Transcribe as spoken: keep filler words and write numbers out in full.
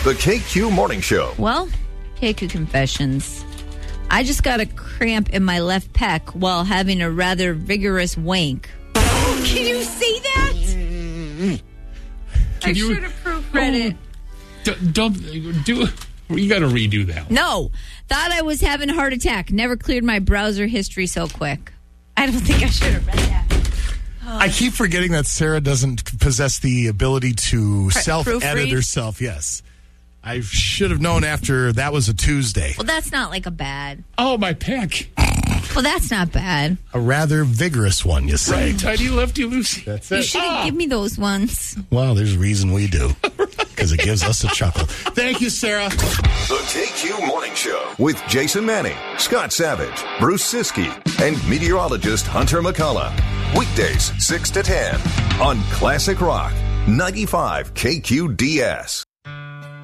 The K Q Morning Show. Well, K Q Confessions. I just got a cramp in my left pec while having a rather vigorous wank. Can you see that? Can I you- should have proofread it. D- don't do. You got to redo that. No. Thought I was having a heart attack. Never cleared my browser history so quick. I don't think I should have read that. I keep forgetting that Sarah doesn't possess the ability to Pre- self-edit proofread? herself. Yes. I should have known after that was a Tuesday. Well, that's not like a bad. Oh, my pec. Well, that's not bad. A rather vigorous one, you say. Right, tighty lefty loosey. That's You it. should have given me those ones. Well, there's a reason we do. Because it gives us a chuckle. Thank you, Sarah. The K Q Morning Show with Jason Manning, Scott Savage, Bruce Siskey, and meteorologist Hunter McCullough. Weekdays six to ten on Classic Rock ninety-five K Q D S.